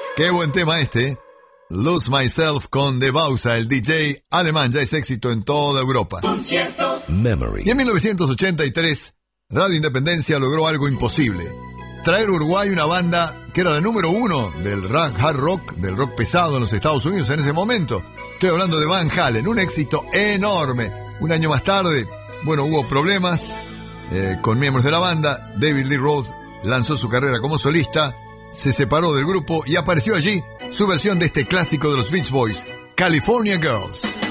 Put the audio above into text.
Qué buen tema este. Lose Myself con De Bausa, el DJ alemán, ya es éxito en toda Europa. Concierto Memory. Y en 1983, Radio Independencia logró algo imposible. Traer a Uruguay una banda que era la número 1 del hard rock, del rock pesado en los Estados Unidos en ese momento. Estoy hablando de Van Halen, un éxito enorme. Un año más tarde, bueno, hubo problemas con miembros de la banda. David Lee Roth lanzó su carrera como solista, se separó del grupo y apareció allí su versión de este clásico de los Beach Boys, California Girls.